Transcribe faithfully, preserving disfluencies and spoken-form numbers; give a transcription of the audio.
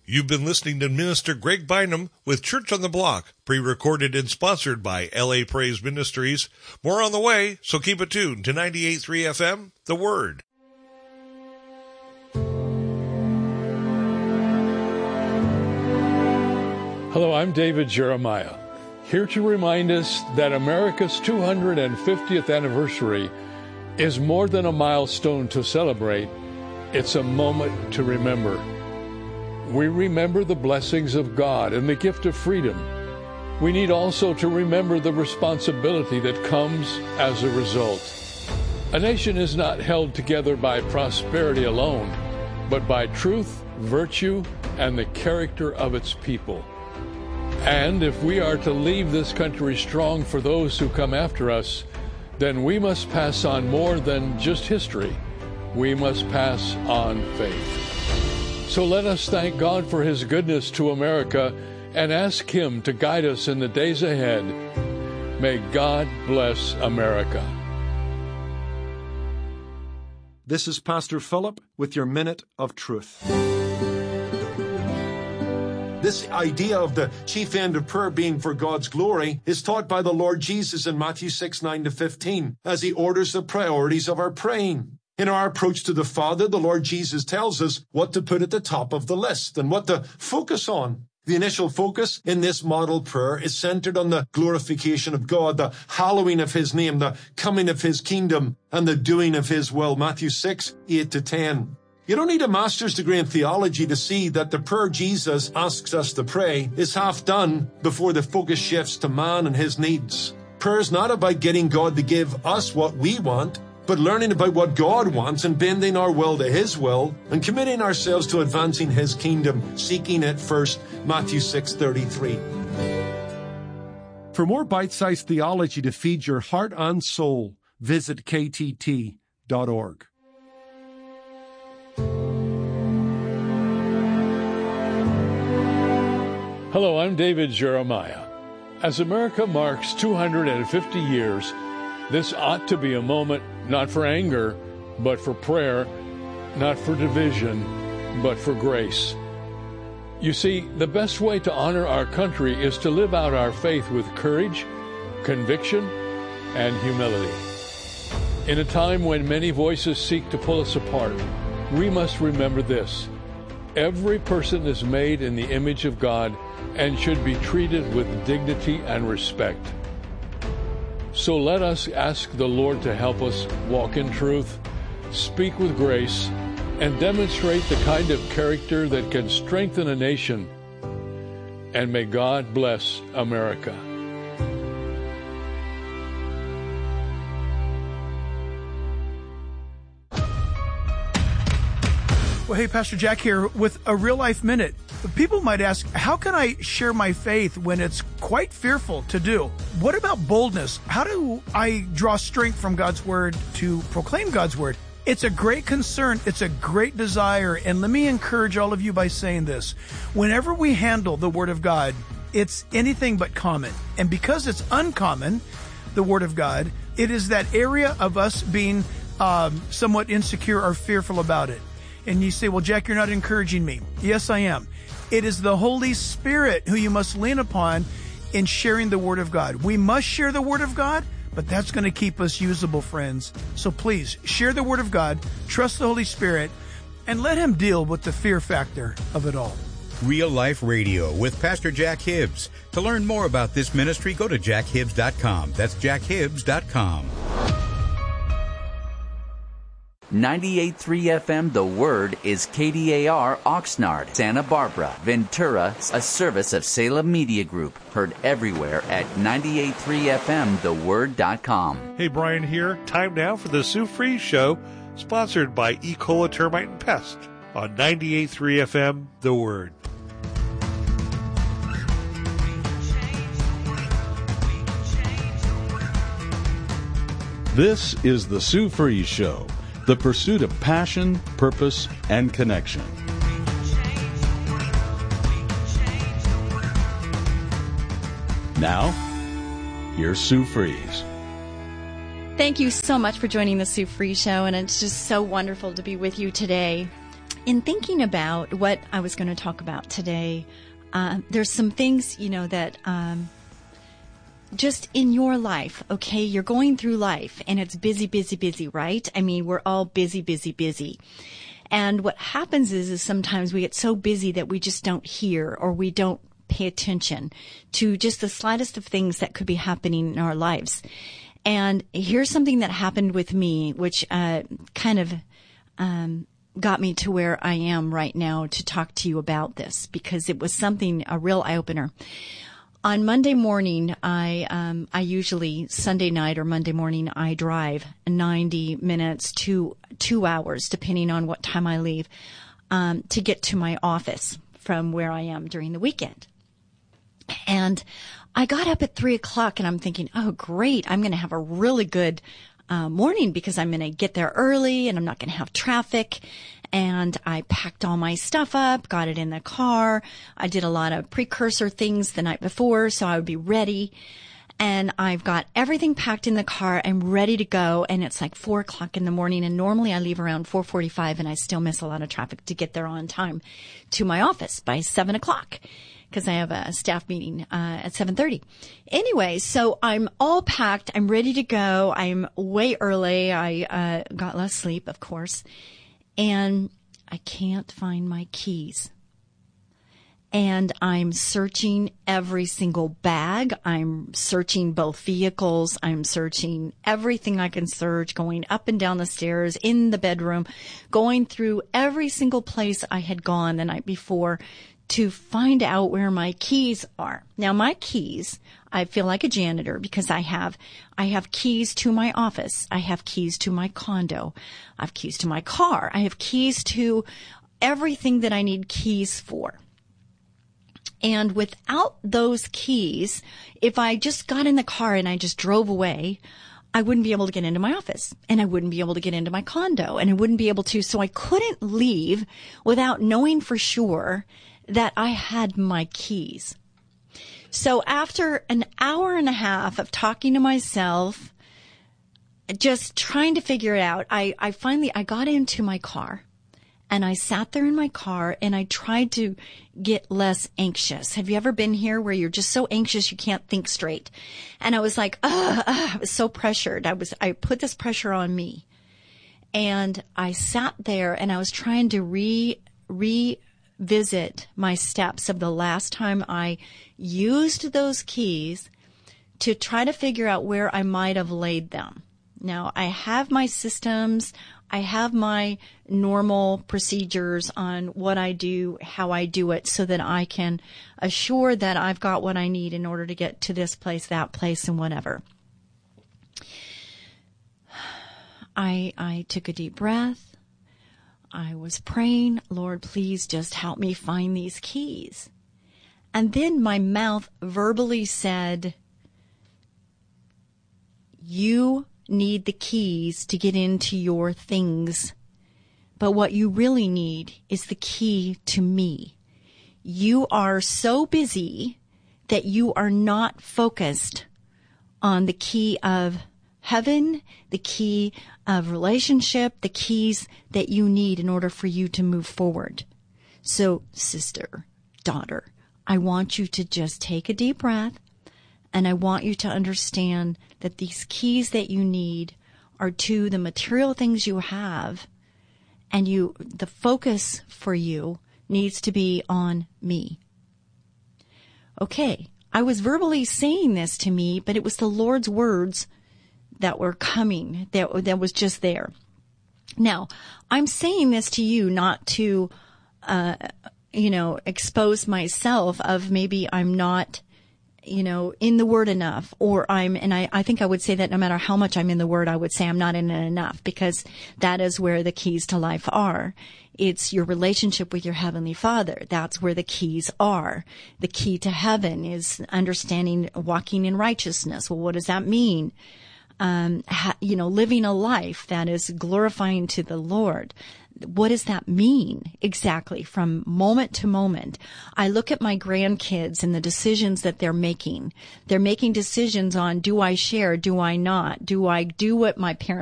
You've been listening to Minister Greg Bynum with Church on the Block, pre-recorded and sponsored by L A Praise Ministries. More on the way, so keep it tuned to ninety-eight point three F M, The Word. Hello, I'm David Jeremiah, here to remind us that America's two hundred fiftieth anniversary is more than a milestone to celebrate. It's a moment to remember. We remember the blessings of God and the gift of freedom. We need also to remember the responsibility that comes as a result. A nation is not held together by prosperity alone, but by truth, virtue, and the character of its people. And if we are to leave this country strong for those who come after us, then we must pass on more than just history. We must pass on faith. So let us thank God for His goodness to America and ask Him to guide us in the days ahead. May God bless America. This is Pastor Philip with your Minute of Truth. This idea of the chief end of prayer being for God's glory is taught by the Lord Jesus in Matthew six, nine to fifteen, as He orders the priorities of our praying. In our approach to the Father, the Lord Jesus tells us what to put at the top of the list and what to focus on. The initial focus in this model prayer is centered on the glorification of God, the hallowing of His name, the coming of His kingdom, and the doing of His will. Matthew six, eight to ten. You don't need a master's degree in theology to see that the prayer Jesus asks us to pray is half done before the focus shifts to man and his needs. Prayer is not about getting God to give us what we want, but learning about what God wants and bending our will to His will and committing ourselves to advancing His kingdom, seeking it first. Matthew six thirty-three. For more bite-sized theology to feed your heart and soul, visit K T T dot org. Hello, I'm David Jeremiah. As America marks two hundred fifty years, this ought to be a moment not for anger, but for prayer, not for division, but for grace. You see, the best way to honor our country is to live out our faith with courage, conviction, and humility. In a time when many voices seek to pull us apart, we must remember this. Every person is made in the image of God and should be treated with dignity and respect. So let us ask the Lord to help us walk in truth, speak with grace, and demonstrate the kind of character that can strengthen a nation. And may God bless America. Well, hey, Pastor Jack here with a Real Life Minute. People might ask, how can I share my faith when it's quite fearful to do? What about boldness? How do I draw strength from God's Word to proclaim God's Word? It's a great concern. It's a great desire. And let me encourage all of you by saying this. Whenever we handle the Word of God, it's anything but common. And because it's uncommon, the Word of God, it is that area of us being um, somewhat insecure or fearful about it. And you say, well, Jack, you're not encouraging me. Yes, I am. It is the Holy Spirit who you must lean upon in sharing the Word of God. We must share the Word of God, but that's going to keep us usable, friends. So please, share the Word of God, trust the Holy Spirit, and let Him deal with the fear factor of it all. Real Life Radio with Pastor Jack Hibbs. To learn more about this ministry, go to jack hibbs dot com. That's jack hibbs dot com. ninety-eight point three F M The Word is K D A R Oxnard, Santa Barbara, Ventura, a service of Salem Media Group. Heard everywhere at ninety-eight point three F M the word dot com. Hey, Brian here. Time now for the Sue Fries Show, sponsored by E. coli Termite and Pest on ninety-eight point three F M The Word. This is the Sue Fries Show. The pursuit of passion, purpose, and connection. Now, here's Sue Fries. Thank you so much for joining the Sue Fries Show, and it's just so wonderful to be with you today. In thinking about what I was going to talk about today, uh, there's some things, you know, that um, just in your life, okay, you're going through life and it's busy, busy, busy, right? I mean, we're all busy, busy, busy. And what happens is, is sometimes we get so busy that we just don't hear or we don't pay attention to just the slightest of things that could be happening in our lives. And here's something that happened with me, which uh, kind of um, got me to where I am right now to talk to you about this, because it was something, a real eye-opener. On Monday morning, I um, I usually, Sunday night or Monday morning, I drive ninety minutes to two hours, depending on what time I leave, um, to get to my office from where I am during the weekend. And I got up at three o'clock and I'm thinking, oh, great, I'm going to have a really good uh, morning because I'm going to get there early and I'm not going to have traffic. And I packed all my stuff up, got it in the car. I did a lot of precursor things the night before, so I would be ready. And I've got everything packed in the car. I'm ready to go. And it's like four o'clock in the morning. And normally I leave around four forty-five and I still miss a lot of traffic to get there on time to my office by seven o'clock. Because I have a staff meeting uh, at seven thirty. Anyway, so I'm all packed. I'm ready to go. I'm way early. I uh, got less sleep, of course. And I can't find my keys. And I'm searching every single bag. I'm searching both vehicles. I'm searching everything I can search, going up and down the stairs, in the bedroom, going through every single place I had gone the night before to find out where my keys are. Now, my keys, I feel like a janitor because I have, I have keys to my office. I have keys to my condo. I have keys to my car. I have keys to everything that I need keys for. And without those keys, if I just got in the car and I just drove away, I wouldn't be able to get into my office and I wouldn't be able to get into my condo and I wouldn't be able to. So I couldn't leave without knowing for sure that I had my keys. So after an hour and a half of talking to myself, just trying to figure it out, I, I finally, I got into my car and I sat there in my car and I tried to get less anxious. Have you ever been here where you're just so anxious you can't think straight? And I was like, ugh, ugh, I was so pressured. I was, I put this pressure on me. And I sat there and I was trying to re, re, visit my steps of the last time I used those keys to try to figure out where I might have laid them. Now, I have my systems. I have my normal procedures on what I do, how I do it, so that I can assure that I've got what I need in order to get to this place, that place, and whatever. I, I took a deep breath. I was praying, Lord, please just help me find these keys. And then my mouth verbally said, you need the keys to get into your things. But what you really need is the key to me. You are so busy that you are not focused on the key of heaven, the key of relationship, the keys that you need in order for you to move forward. So, sister, daughter, I want you to just take a deep breath, and I want you to understand that these keys that you need are to the material things you have, and you, the focus for you needs to be on me. Okay, I was verbally saying this to me, but it was the Lord's words that were coming, that, that was just there. Now, I'm saying this to you not to, uh, you know, expose myself of maybe I'm not, you know, in the Word enough, or I'm, and I, I think I would say that no matter how much I'm in the Word, I would say I'm not in it enough, because that is where the keys to life are. It's your relationship with your Heavenly Father. That's where the keys are. The key to heaven is understanding, walking in righteousness. Well, what does that mean? Um, ha, you know, living a life that is glorifying to the Lord. What does that mean exactly from moment to moment? I look at my grandkids and the decisions that they're making. They're making decisions on, do I share? Do I not? Do I do what my parents